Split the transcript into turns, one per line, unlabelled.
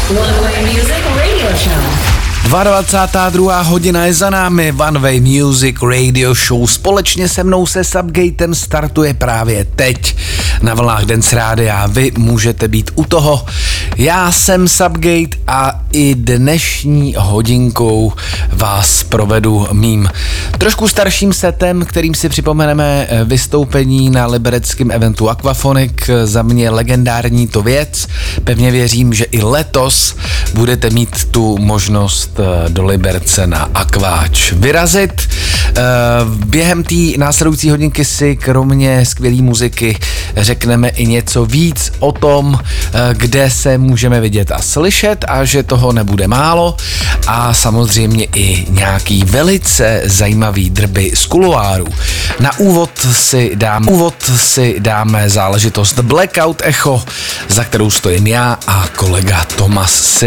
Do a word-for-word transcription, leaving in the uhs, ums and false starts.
One Way Music Radio Show.
dvacátá druhá hodina je za námi, One Way Music Radio Show společně se mnou se Subgatem startuje právě teď na vlnách Dance Rádia. Vy můžete být u toho. Já jsem Subgate a i dnešní hodinkou vás provedu mým trošku starším setem, kterým si připomeneme vystoupení na libereckém eventu Aquaphonic. Za mě legendární to věc. Pevně věřím, že i letos budete mít tu možnost do Liberce na Aquáč vyrazit. Během té následující hodinky si kromě skvělé muziky řekneme i něco víc o tom, kde se můžeme vidět a slyšet a že toho nebude málo a samozřejmě i nějaký velice zajímavý drby z kuloárů. Na úvod si dáme, úvod si dáme záležitost Blackout Echo, za kterou stojím já a kolega Tomas.